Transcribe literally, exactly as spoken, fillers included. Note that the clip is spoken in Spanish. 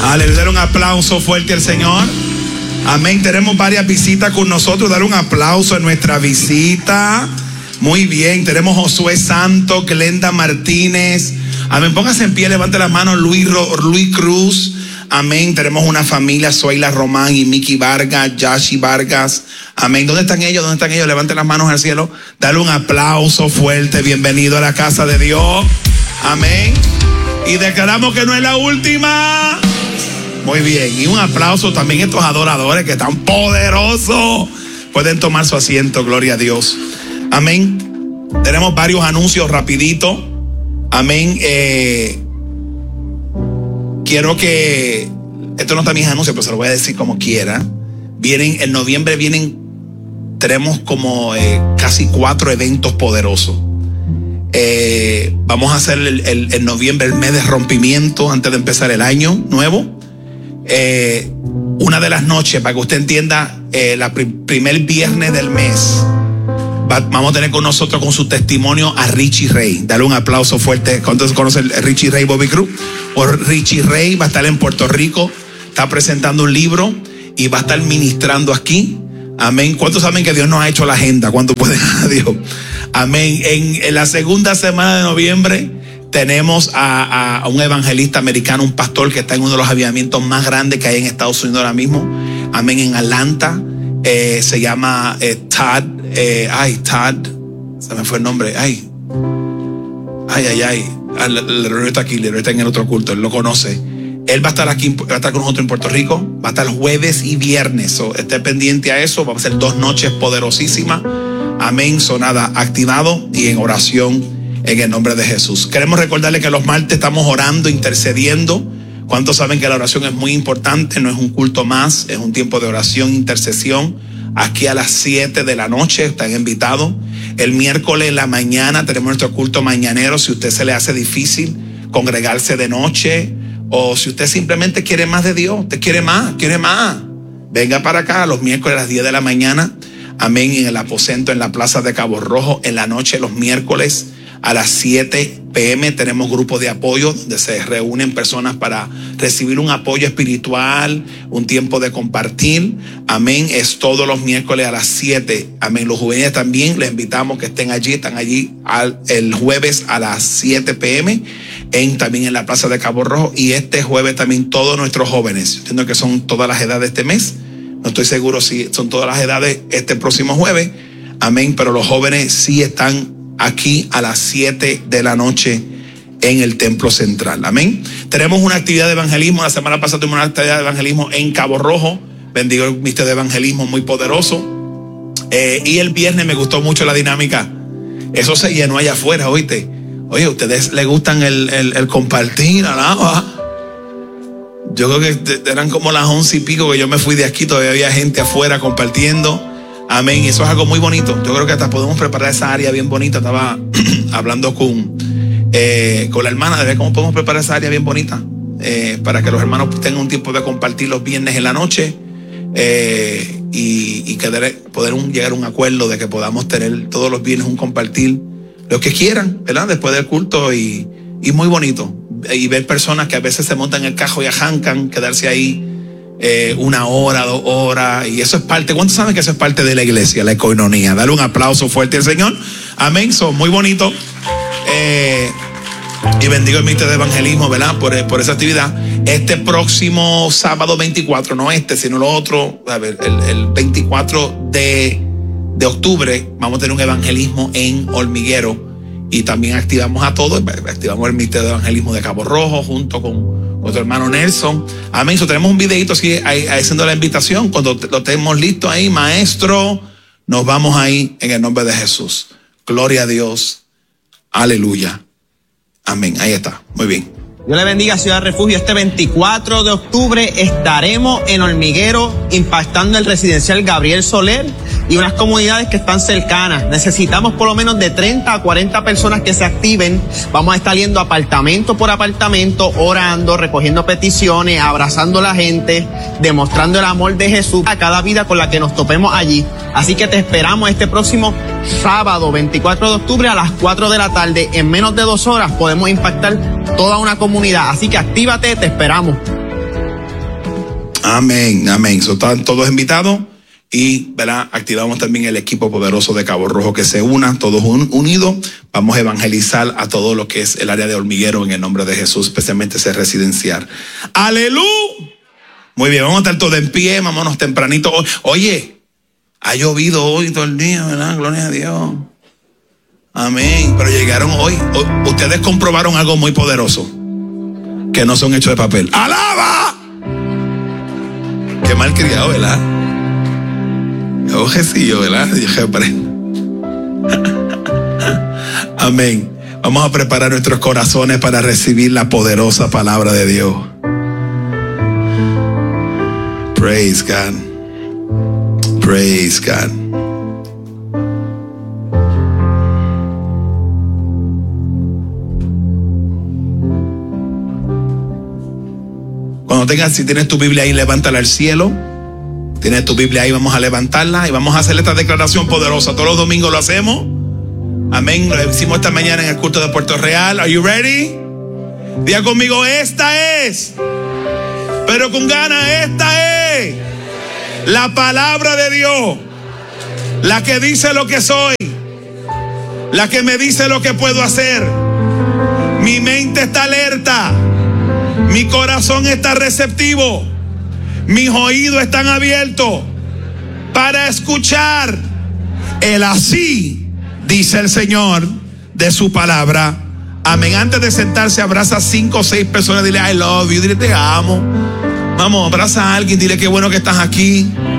Aleluya, dar un aplauso fuerte al Señor. Amén. Tenemos varias visitas con nosotros. Dar un aplauso a nuestra visita. Muy bien. Tenemos Josué Santo, Glenda Martínez. Amén. Póngase en pie, levante las manos. Luis, Luis Cruz. Amén. Tenemos una familia, Zoila Román y Miki Vargas, Yashi Vargas. Amén. ¿Dónde están ellos? ¿Dónde están ellos? Levanten las manos al cielo. Dale un aplauso fuerte. Bienvenido a la casa de Dios. Amén. Y declaramos que no es la última. Muy bien. Y un aplauso también a estos adoradores que están poderosos. Pueden tomar su asiento. Gloria a Dios. Amén. Tenemos varios anuncios rapidito. Amén. Eh... Quiero que, esto no está en mis anuncios, pero se lo voy a decir como quiera. Vienen, en noviembre vienen, tenemos como eh, casi cuatro eventos poderosos. Eh, vamos a hacer el, el, el noviembre el mes de rompimiento antes de empezar el año nuevo. Eh, una de las noches, para que usted entienda, eh, la pr- primer viernes del mes, va, vamos a tener con nosotros con su testimonio a Richie Ray. Dale un aplauso fuerte. ¿Cuántos conocen a Richie Ray Bobby Cruz? Por Richie Ray va a estar en Puerto Rico, está presentando un libro y va a estar ministrando aquí. Amén. ¿Cuántos saben que Dios nos ha hecho la agenda? ¿Cuántos pueden a Dios? Amén. En, en la segunda semana de noviembre tenemos a, a un evangelista americano, un pastor que está en uno de los avivamientos más grandes que hay en Estados Unidos ahora mismo. Amén. En Atlanta. Eh, se llama eh, Todd. Eh, ay, Todd. Se me fue el nombre. Ay. Ay, ay, ay. Leroy está aquí, Leroy está en el otro culto, él lo conoce. Él va a estar aquí, va a estar con nosotros en Puerto Rico, va a estar jueves y viernes. So, esté pendiente a eso, vamos a ser dos noches poderosísimas. Amén, sonada activado y en oración en el nombre de Jesús. Queremos recordarle que los martes estamos orando, intercediendo. ¿Cuántos saben que la oración es muy importante? No es un culto más, es un tiempo de oración, intercesión. Aquí a las siete de la noche están invitados. El miércoles en la mañana tenemos nuestro culto mañanero. Si a usted se le hace difícil congregarse de noche, o si usted simplemente quiere más de Dios, usted quiere más, quiere más, venga para acá los miércoles a las diez de la mañana. Amén. En el aposento en la plaza de Cabo Rojo. En la noche los miércoles a las siete p.m. tenemos grupos de apoyo donde se reúnen personas para recibir un apoyo espiritual, un tiempo de compartir. Amén. Es todos los miércoles a las siete. Amén. Los juveniles también les invitamos que estén allí. Están allí al, el jueves a las siete p.m. En, también en la plaza de Cabo Rojo. Y este jueves también todos nuestros jóvenes. Entiendo que son todas las edades este mes. No estoy seguro si son todas las edades este próximo jueves. Amén. Pero los jóvenes sí están aquí a las siete de la noche en el templo central. Amén. Tenemos una actividad de evangelismo. La semana pasada tuvimos una actividad de evangelismo en Cabo Rojo. Bendigo el ministerio de evangelismo, muy poderoso. Eh, y el viernes me gustó mucho la dinámica. Eso se llenó allá afuera, oíste. Oye, ¿a ustedes les gustan el, el, el compartir? Alaba. Yo creo que eran como las once y pico que yo me fui de aquí. Todavía había gente afuera compartiendo. Amén. Eso es algo muy bonito. Yo creo que hasta podemos preparar esa área bien bonita. Estaba hablando con, eh, con la hermana de ver cómo podemos preparar esa área bien bonita eh, para que los hermanos tengan un tiempo de compartir los viernes en la noche eh, y, y que de, poder un, llegar a un acuerdo de que podamos tener todos los viernes un compartir lo que quieran, ¿verdad? Después del culto y, y muy bonito. Y ver personas que a veces se montan en el carro y arrancan, quedarse ahí Eh, una hora, dos horas, y eso es parte. ¿Cuántos saben que eso es parte de la iglesia, la coinonía? Dale un aplauso fuerte al Señor. Amén. Son muy bonitos. Eh, y bendigo el ministerio de evangelismo, ¿verdad? Por, por esa actividad. Este próximo sábado veinticuatro, no este, sino lo otro, a ver, el, el veinticuatro de, de octubre, vamos a tener un evangelismo en Hormiguero. Y también activamos a todos, activamos el ministerio de evangelismo de Cabo Rojo junto con nuestro hermano Nelson. Amén. So, tenemos un videito así ahí, ahí haciendo la invitación. Cuando lo tenemos listo ahí, maestro, nos vamos ahí en el nombre de Jesús. Gloria a Dios. Aleluya. Amén. Ahí está. Muy bien. Dios le bendiga, Ciudad Refugio. Este veinticuatro de octubre estaremos en Hormiguero impactando el residencial Gabriel Soler y unas comunidades que están cercanas. Necesitamos por lo menos de treinta a cuarenta personas que se activen. Vamos a estar yendo apartamento por apartamento, orando, recogiendo peticiones, abrazando a la gente, demostrando el amor de Jesús a cada vida con la que nos topemos allí. Así que te esperamos este próximo sábado veinticuatro de octubre a las cuatro de la tarde. En menos de dos horas podemos impactar toda una comunidad. Así que actívate, te esperamos. Amén, amén. So, están todos invitados y, ¿verdad? Activamos también el equipo poderoso de Cabo Rojo que se una, todos un, unidos. Vamos a evangelizar a todo lo que es el área de Hormiguero en el nombre de Jesús, especialmente ese residencial. ¡Aleluya! Muy bien, vamos a estar todos en pie, vámonos tempranito. Oye, ha llovido hoy todo el día, ¿verdad? Gloria a Dios. Amén. Pero llegaron hoy. Ustedes comprobaron algo muy poderoso, que no son hechos de papel. ¡Alaba! Qué mal criado, ¿verdad? Ojecillo, ¿verdad? Amén. Vamos a preparar nuestros corazones para recibir la poderosa palabra de Dios. Praise God. Praise God. Cuando tengas, si tienes tu Biblia ahí, levántala al cielo. Tienes tu Biblia ahí, vamos a levantarla y vamos a hacer esta declaración poderosa. Todos los domingos lo hacemos. Amén. Lo hicimos esta mañana en el culto de Puerto Real. Are you ready? Diga conmigo, esta es. Pero con ganas, esta es la palabra de Dios. La que dice lo que soy. La que me dice lo que puedo hacer. Mi mente está alerta. Mi corazón está receptivo. Mis oídos están abiertos para escuchar el así dice el Señor de su palabra. Amén. Antes de sentarse, abraza a cinco o seis personas. Dile I love you. Dile te amo. Vamos, abraza a alguien. Dile qué bueno que estás aquí.